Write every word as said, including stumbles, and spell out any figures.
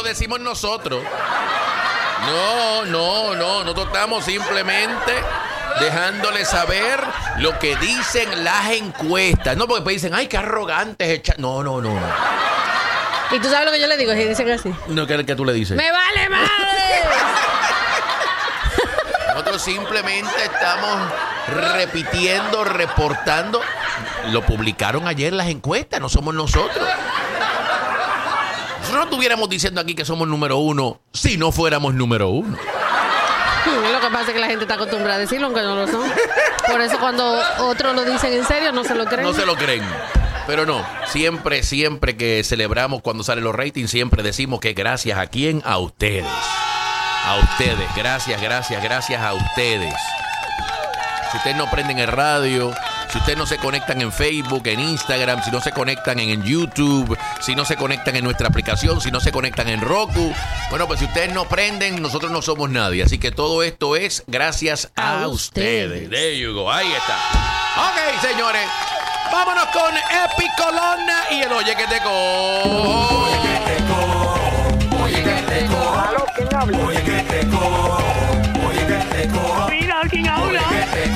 decimos nosotros. No, no, no. Nosotros estamos simplemente dejándole saber lo que dicen las encuestas. No, porque dicen, ay, qué arrogantes. No, no, no, no. ¿Y tú sabes lo que yo le digo? Si dicen así. No, ¿qué, qué tú le dices? ¡Me vale madre! Nosotros simplemente estamos repitiendo, reportando. Lo publicaron ayer las encuestas, no somos nosotros. Nosotros no estuviéramos diciendo aquí que somos número uno si no fuéramos número uno. Lo que pasa es que la gente está acostumbrada a decirlo, aunque no lo son. Por eso cuando otros lo dicen en serio, no se lo creen. No se lo creen. Pero no, siempre, siempre que celebramos cuando salen los ratings, siempre decimos que gracias a quién, a ustedes. A ustedes, gracias, gracias, gracias a ustedes. Si ustedes no prenden el radio, si ustedes no se conectan en Facebook, en Instagram, si no se conectan en, en YouTube, si no se conectan en nuestra aplicación, si no se conectan en Roku, bueno, pues si ustedes no prenden, nosotros no somos nadie. Así que todo esto es gracias a, a ustedes. ustedes. There you go, ahí está. Ok, señores. Vámonos con Epi Colonna y el Oye que te co. Oye que te co. Oye que te co. ¿Quién habla? Oye que te co.